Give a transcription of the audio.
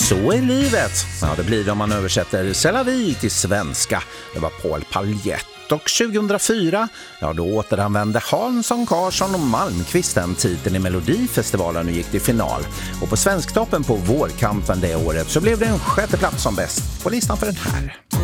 Så är livet. Ja, det blir det om man översätter C'est la vie till svenska. Det var Paul Paljett. Och 2004, ja då återanvände Hansson, Karlsson och Malmqvist den titeln i Melodifestivalen och gick till final. Och på Svensktoppen på vårkampen det året så blev det en sjätte plats som bäst på listan för den här.